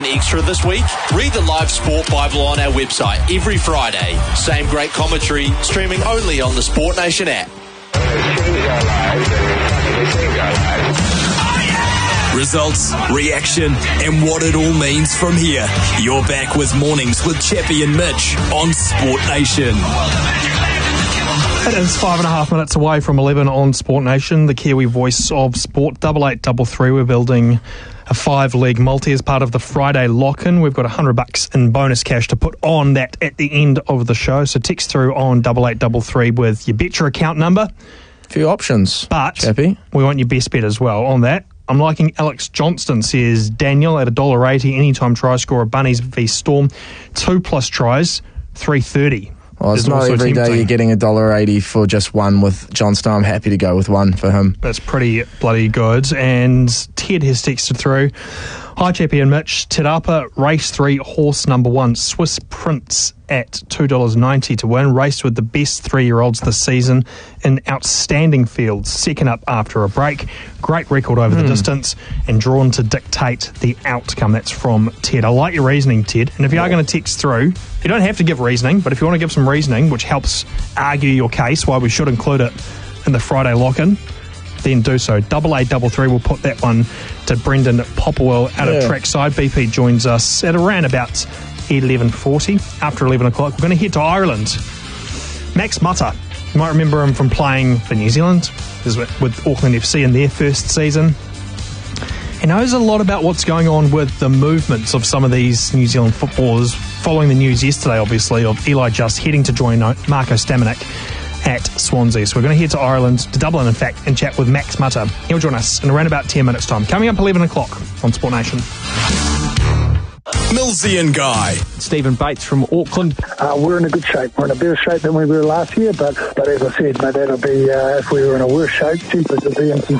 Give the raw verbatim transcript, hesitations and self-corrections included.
Extra this week? Read the live Sport Bible on our website every Friday. Same great commentary, streaming only on the Sport Nation app. Results, reaction, and what it all means from here. You're back with Mornings with Chappie and Mitch on Sport Nation. It is five and a half minutes away from eleven on Sport Nation, the Kiwi voice of sport. Double eight, double three. We're building a five-leg multi as part of the Friday lock-in. We've got a hundred bucks in bonus cash to put on that at the end of the show. So text through on double eight, double three with your bet your account number. A few options, but Chappie. We want your best bet as well on that. I'm liking Alex Johnston, says Daniel, at one dollar eighty. Anytime try scorer, Bunnies v Storm. Two plus tries, three thirty. Well, it's not every day you're getting one dollar eighty for just one with Johnston. I'm happy to go with one for him. That's pretty bloody good. And Ted has texted through. Hi, Chappie and Mitch. Te Rapa, race three, horse number one, Swiss Prince at two dollars ninety to win. Raced with the best three-year-olds this season in outstanding fields. Second up after a break. Great record over mm. the distance and drawn to dictate the outcome. That's from Ted. I like your reasoning, Ted. And if you are going to text through, you don't have to give reasoning, but if you want to give some reasoning, which helps argue your case, why we should include it in the Friday lock-in, then do so. Double eight, double three. We'll put that one to Brendan Popplewell out yeah. of trackside. B P joins us at around about eleven forty. After eleven o'clock, we're going to head to Ireland. Max Mutter. You might remember him from playing for New Zealand with Auckland F C in their first season. He knows a lot about what's going on with the movements of some of these New Zealand footballers, following the news yesterday, obviously, of Eli Just heading to join Marco Stamenik at Swansea. So we're going to head to Ireland, to Dublin, in fact, and chat with Max Mutter. He'll join us in around about ten minutes' time. Coming up eleven o'clock on Sport Nation. Millsy and Guy. Stephen Bates from Auckland. Uh, we're in a good shape. We're in a better shape than we were last year, but, but as I said, mate, that'll be, uh, if we were in a worse shape, jeepers, it'll be in some